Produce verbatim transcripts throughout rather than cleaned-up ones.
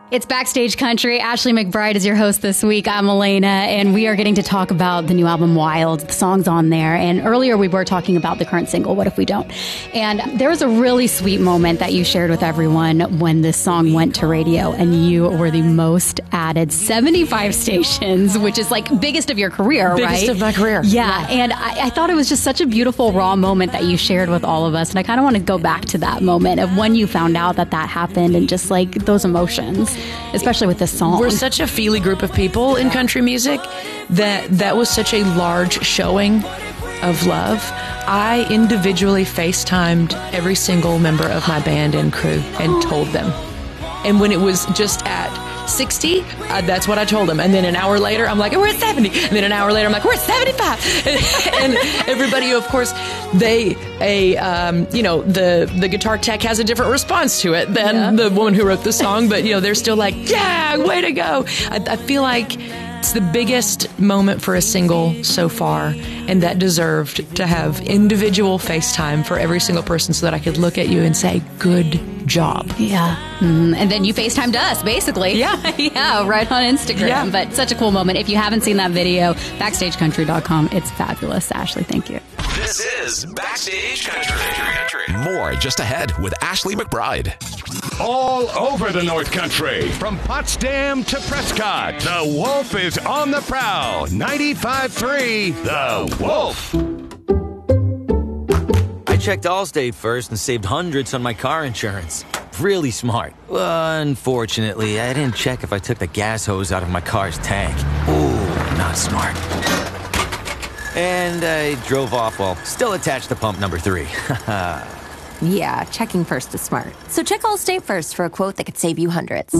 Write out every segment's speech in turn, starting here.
It's Backstage Country. Ashley McBryde is your host this week. I'm Elena, and we are getting to talk about the new album, Wild, the songs on there. And earlier we were talking about the current single, What If We Don't? And there was a really sweet moment that you shared with everyone when this song went to radio, and you were the most added seventy-five stations, which is like biggest of your career, biggest right? Biggest of my career. Yeah, and I, I thought it was just such a beautiful, raw moment that you shared with all of us. And I kind of want to go back to that moment of when you found out that that happened and just like those emotions. Especially with this song. We're such a feely group of people in country music that that was such a large showing of love. I individually FaceTimed every single member of my band and crew and told them. And when it was just at sixty, uh, that's what I told them. And then an hour later, I'm like, we're at seventy. And then an hour later, I'm like, we're at seventy-five. And, and everybody, of course, they, a, um, you know, the, the guitar tech has a different response to it than yeah. the woman who wrote the song. But, you know, they're still like, yeah, way to go. I, I feel like it's the biggest moment for a single so far, and that deserved to have individual FaceTime for every single person so that I could look at you and say, good job. Yeah. Mm, and then you FaceTimed us, basically. Yeah. yeah, right on Instagram. Yeah. But such a cool moment. If you haven't seen that video, backstage country dot com. It's fabulous. Ashley, thank you. This is Backstage Country. More just ahead with Ashley McBryde. All over the North Country, from Potsdam to Prescott, the Wolf is on the prowl. ninety-five point three, The Wolf. I checked Allstate first and saved hundreds on my car insurance. Really smart. Unfortunately, I didn't check if I took the gas hose out of my car's tank. Ooh, not smart. And I drove off while still attached to pump number three. Yeah, checking first is smart. So check Allstate first for a quote that could save you hundreds.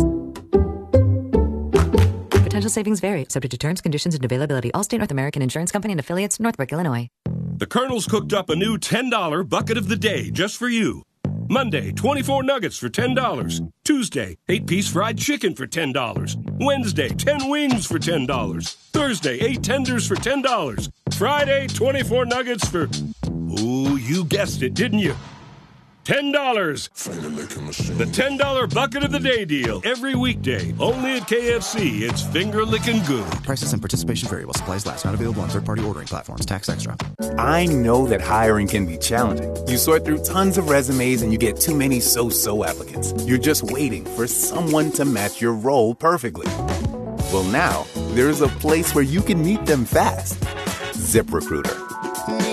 Potential savings vary, subject to terms, conditions, and availability. Allstate North American Insurance Company and Affiliates, Northbrook, Illinois. The Colonel's cooked up a new ten dollar bucket of the day just for you. Monday, twenty-four nuggets for ten dollars. Tuesday, eight-piece fried chicken for ten dollars. Wednesday, ten wings for ten dollars. Thursday, eight tenders for ten dollars. Friday, twenty-four nuggets for... Ooh, you guessed it, didn't you? ten dollars. The ten dollar bucket of the day deal. Every weekday. Only at K F C. It's finger-licking good. Prices and participation vary while supplies last. Not available on third-party ordering platforms. Tax extra. I know that hiring can be challenging. You sort through tons of resumes and you get too many so-so applicants. You're just waiting for someone to match your role perfectly. Well, now, there's a place where you can meet them fast. ZipRecruiter.